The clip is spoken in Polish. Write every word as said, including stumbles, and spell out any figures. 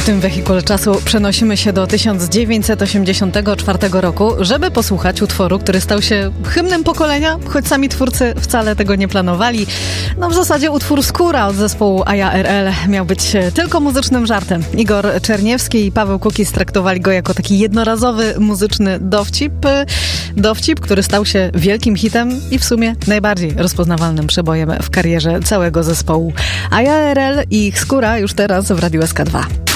W tym wehikule czasu przenosimy się do tysiąc dziewięćset osiemdziesiątego czwartego roku, żeby posłuchać utworu, który stał się hymnem pokolenia, choć sami twórcy wcale tego nie planowali. No w zasadzie utwór Skóra od zespołu A J A R L miał być tylko muzycznym żartem. Igor Czerniewski i Paweł Kukiz traktowali go jako taki jednorazowy muzyczny dowcip. Dowcip, który stał się wielkim hitem i w sumie najbardziej rozpoznawalnym przebojem w karierze całego zespołu. A J A R L i ich Skóra już teraz w Radiu S K dwa.